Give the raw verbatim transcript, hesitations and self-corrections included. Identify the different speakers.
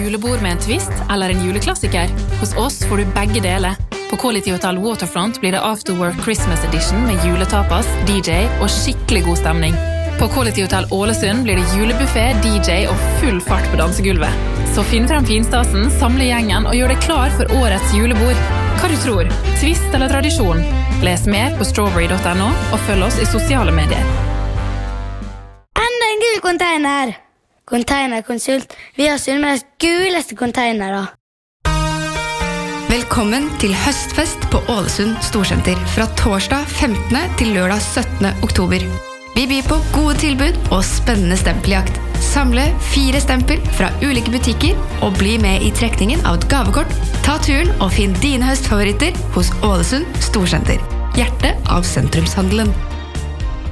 Speaker 1: julebord med en twist eller en juleklassiker? Hos oss får du begge deler. På Quality Hotel Waterfront blir det Afterwork Christmas Edition med juletapas, D J og skikkelig god stemning. På Quality Hotel Ålesund blir det julebuffet, D J og full fart på dansegulvet. Så finn frem finstasen, samle gjengen og gjør det klar for årets julebord. Hva du tror? Twist eller tradisjon? Les mer på strawberry dot no og følg oss i sosiale medier.
Speaker 2: Enda en gul container! Containerkonsult. Vi har Sunnmøres guleste containere.
Speaker 3: Velkommen til høstfest på Ålesund Storsenter fra torsdag femtende til lørdag syttende oktober. Vi byr på gode tilbud og spennende stempeljakt. Samle fire stempel fra ulike butikker og bli med i trekningen av et gavekort. Ta turen og finn dine høstfavoritter hos Ålesund Storsenter. Hjertet av sentrumshandelen.